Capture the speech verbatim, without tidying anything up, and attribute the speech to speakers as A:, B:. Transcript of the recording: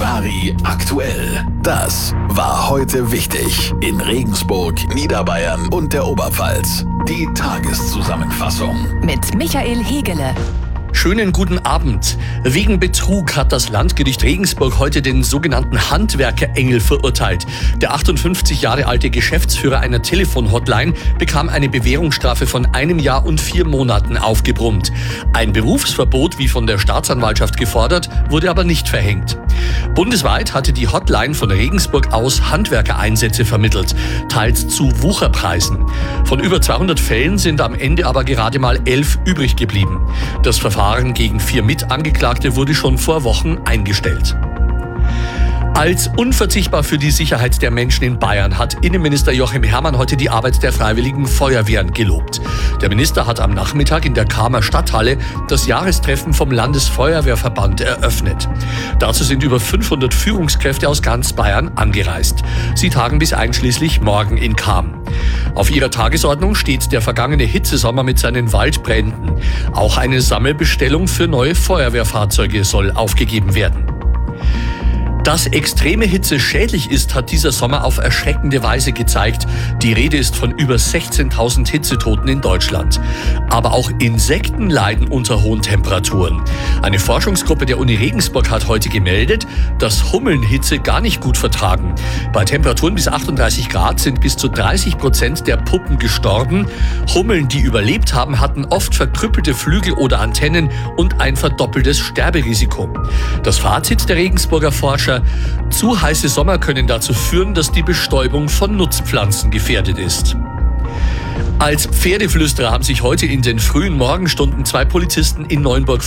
A: Charivari aktuell. Das war heute wichtig in Regensburg, Niederbayern und der Oberpfalz. Die Tageszusammenfassung
B: mit Michael Hegele.
C: Schönen guten Abend. Wegen Betrug hat das Landgericht Regensburg heute den sogenannten Handwerker-Engel verurteilt. Der achtundfünfzig Jahre alte Geschäftsführer einer Telefon-Hotline bekam eine Bewährungsstrafe von einem Jahr und vier Monaten aufgebrummt. Ein Berufsverbot, wie von der Staatsanwaltschaft gefordert, wurde aber nicht verhängt. Bundesweit hatte die Hotline von Regensburg aus Handwerkereinsätze vermittelt, teils zu Wucherpreisen. Von über zweihundert Fällen sind am Ende aber gerade mal elf übrig geblieben. Das Verfahren gegen vier Mitangeklagte wurde schon vor Wochen eingestellt. Als unverzichtbar für die Sicherheit der Menschen in Bayern hat Innenminister Joachim Herrmann heute die Arbeit der Freiwilligen Feuerwehren gelobt. Der Minister hat am Nachmittag in der Kamer Stadthalle das Jahrestreffen vom Landesfeuerwehrverband eröffnet. Dazu sind über fünfhundert Führungskräfte aus ganz Bayern angereist. Sie tagen bis einschließlich morgen in Cham. Auf ihrer Tagesordnung steht der vergangene Hitzesommer mit seinen Waldbränden. Auch eine Sammelbestellung für neue Feuerwehrfahrzeuge soll aufgegeben werden. Dass extreme Hitze schädlich ist, hat dieser Sommer auf erschreckende Weise gezeigt. Die Rede ist von über sechzehntausend Hitzetoten in Deutschland. Aber auch Insekten leiden unter hohen Temperaturen. Eine Forschungsgruppe der Uni Regensburg hat heute gemeldet, dass Hummeln Hitze gar nicht gut vertragen. Bei Temperaturen bis achtunddreißig Grad sind bis zu dreißig Prozent der Puppen gestorben. Hummeln, die überlebt haben, hatten oft verkrüppelte Flügel oder Antennen und ein verdoppeltes Sterberisiko. Das Fazit der Regensburger Forscher: Zu heiße Sommer können dazu führen, dass die Bestäubung von Nutzpflanzen gefährdet ist. Als Pferdeflüsterer haben sich heute in den frühen Morgenstunden zwei Polizisten in Neuenburg